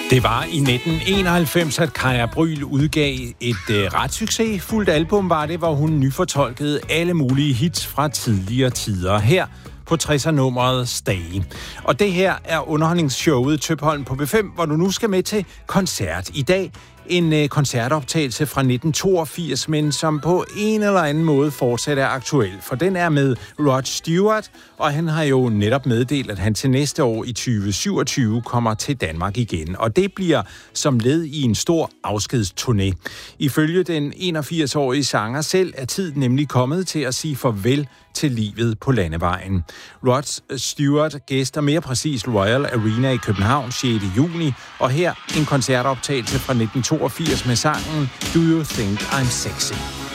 Det var i 1991, at Kaya Brüel udgav et ret succesfuldt album, var det, hvor hun nyfortolkede alle mulige hits fra tidligere tider her på 60'er-nummeret Stay. Og det her er underholdningsshowet Tøpholm på B5, hvor du nu skal med til koncert i dag. En koncertoptagelse fra 1982, men som på en eller anden måde fortsat er aktuel. For den er med Rod Stewart, og han har jo netop meddelt, at han til næste år i 2027 kommer til Danmark igen. Og det bliver som led i en stor afskedsturné. Ifølge den 81-årige sanger selv er tiden nemlig kommet til at sige farvel til livet på landevejen. Rod Stewart gæster mere præcis Royal Arena i København 6. juni, og her en koncertoptagelse fra 1982 med sangen Do You Think I'm Sexy?